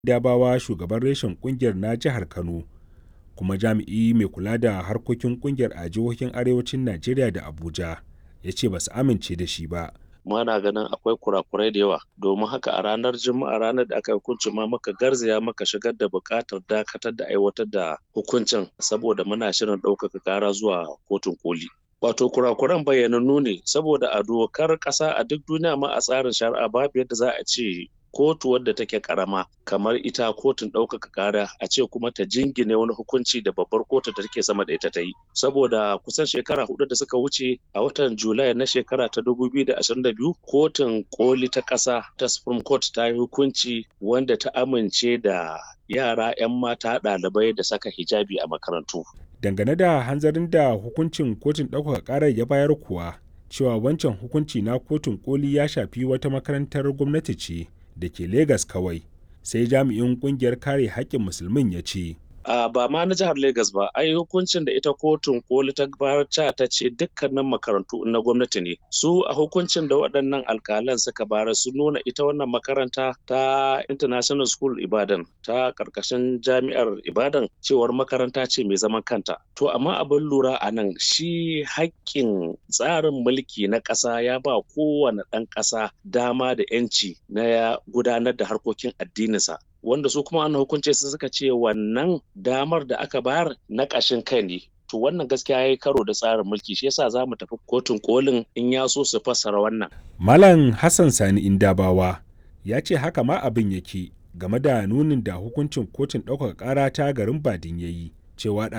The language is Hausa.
Dabawa shugaban reshen kungiyar na jihar Kano kuma jami'i mai kula da harkokin kungiyar a jihohin arewacin Najeriya da Abuja ya ce ba su amince da shi ba. Muna ganin akwai kurakurai da yawa domin haka a ranar Juma'a ranar da aka hukunci ma muka garzaya muka shigar da buƙatar dakatar da aiwatar da hukuncin saboda muna shirin ɗaukaka ƙara zuwa kotun koli. Wato kurakuran bayyanannu ne saboda a dokar ƙasa a duk duniya ma a tsarin shari'a babu yadda za a ce kotu wadda take karama kamar ita kotun ɗaukaka ƙara a ce kuma ta jingine wani hukunci da babbar kotu da take sama da ita ta yi saboda kusan shekara 4 da suka wuce a watan Julai na shekara ta 2022 kotun koli ta ƙasa ta Supreme Court ta yi hukunci wanda ta amince da yara 'yan mata ɗalibai da saka hijabi a makarantu. Dangane da hanzarin da hukuncin kotun ɗaukaka ƙarar ya bayar kuwa cewa wancan hukunci na kotun koli ya shafi wata makarantar gwamnati ce da ke Legas kawai, sai jami'in kungiyar kare haƙƙin musulmin ya ce. Ba ma na jihar Legas ba, ai hukuncin da ita kotun koli ta barca ta ce dukkanin makarantu na gwamnati ne. Su a hukuncin da waɗannan alƙalan suka bara su nuna ita wannan makaranta ta International School Ibadan ta ƙarƙashin jami'ar Ibadan cewar makaranta ce mai zaman kanta. To amma abin lura a nan shi haƙƙin tsarin mulki na ƙasa ya ba kowane ɗan ƙasa dama da 'yanci na gudanar da harkokin addininsa. Wanda su kuma an hukunce su suka ce wannan damar da aka bayar na ƙashin kai ne. To wannan gaskiya ya yi karo da tsarin mulki shi yasa za mu tafi kotun kolin in ya so su fassara wannan. Malam Hassan Sani Indabawa ya ce haka ma abin yake game da nunin da hukuncin kotun ɗaukaka ƙara ta garin Badin ya yi cewa